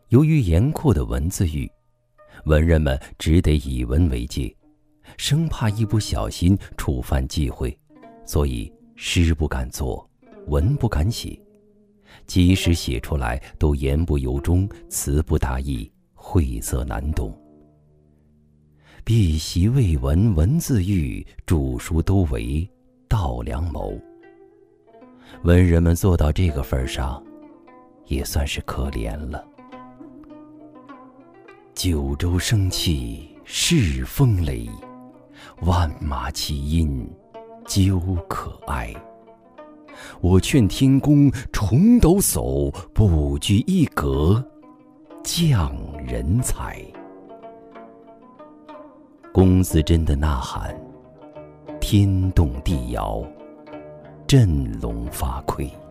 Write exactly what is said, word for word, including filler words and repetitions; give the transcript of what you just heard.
由于严酷的文字狱，文人们只得以文为戒，生怕一不小心触犯忌讳，所以诗不敢作，文不敢写，即使写出来都言不由衷，词不达意，晦涩难懂。避习未闻文字狱，著书都为道良谋。文人们做到这个份上，也算是可怜了。九州生气恃风雷，万马齐喑究可哀。我劝天公重抖擞，不拘一格降人才。龚自珍的呐喊，天动地摇，振聋发聩。